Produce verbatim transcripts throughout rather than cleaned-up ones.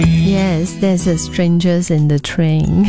Yes, there's a strangers in the train.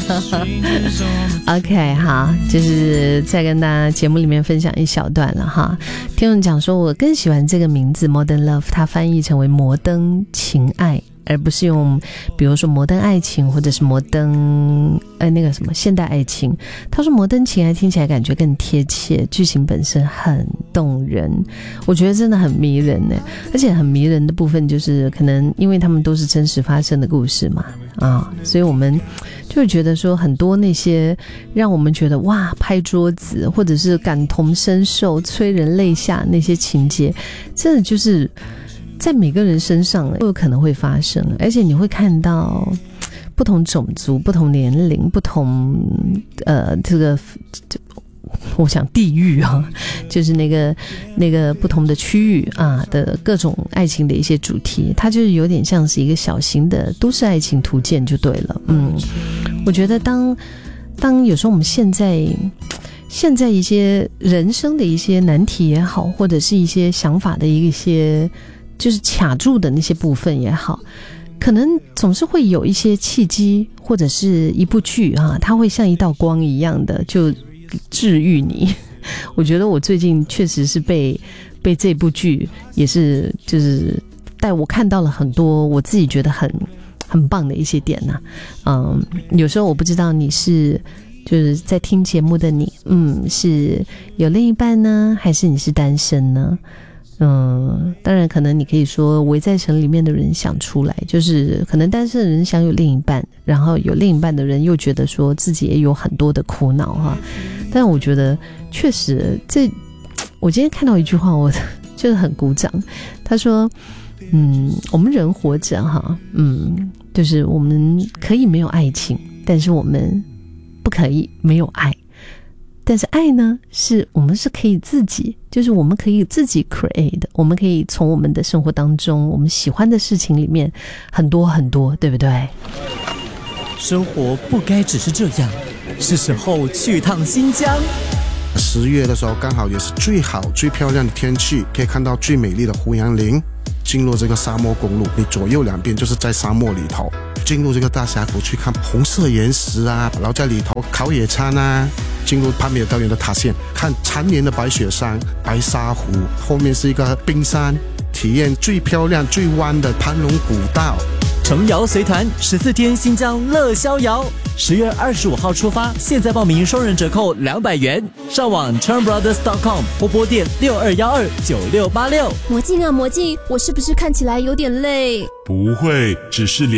OK， 好，就是再跟大家节目里面分享一小段了哈。听众讲说，我更喜欢这个名字 Modern Love， 它翻译成为摩登情爱，而不是用比如说摩登爱情或者是摩登呃那个什么现代爱情。他说摩登情爱听起来感觉更贴切，剧情本身很动人，我觉得真的很迷人呢。而且很迷人的部分就是可能因为他们都是真实发生的故事嘛啊，所以我们就会觉得说很多那些让我们觉得哇拍桌子或者是感同身受催人泪下那些情节，真的就是在每个人身上都有可能会发生，而且你会看到不同种族、不同年龄、不同呃这个我想地域啊，就是那个那个不同的区域啊的各种爱情的一些主题，它就是有点像是一个小型的都市爱情图鉴就对了。嗯，我觉得当当有时候我们现在现在一些人生的一些难题也好，或者是一些想法的一些就是卡住的那些部分也好，可能总是会有一些契机，或者是一部剧啊，它会像一道光一样的就治愈你。我觉得我最近确实是被被这部剧也是就是带我看到了很多我自己觉得很很棒的一些点呐、啊。嗯，有时候我不知道你是就是在听节目的你，嗯，是有另一半呢，还是你是单身呢？嗯，当然可能你可以说围在城里面的人想出来，就是可能单身的人想有另一半，然后有另一半的人又觉得说自己也有很多的苦恼哈。但我觉得确实这我今天看到一句话我就是很鼓掌，他说嗯，我们人活着哈，嗯，就是我们可以没有爱情，但是我们不可以没有爱。但是爱呢，是我们是可以自己，就是我们可以自己 create 的，我们可以从我们的生活当中，我们喜欢的事情里面很多很多，对不对？ 生活不该只是这样，是时候去趟新疆。 十月的时候刚好也是最好最漂亮的天气，可以看到最美丽的胡杨林。进入这个沙漠公路，你左右两边就是在沙漠里头，进入这个大峡谷去看红色岩石啊，然后在里头烤野餐啊，进入帕米尔高原的塔县，看缠绵的白雪山、白沙湖，后面是一个冰山，体验最漂亮最弯的盘龙古道。 程瑶随团十四天新疆乐逍遥，十月二十五号出发，现在报名双人折扣两百元，上网 turn brothers dot com 或拨电六二一二九六八六。 魔镜啊魔镜，我是不是看起来有点累？ 不会，只是脸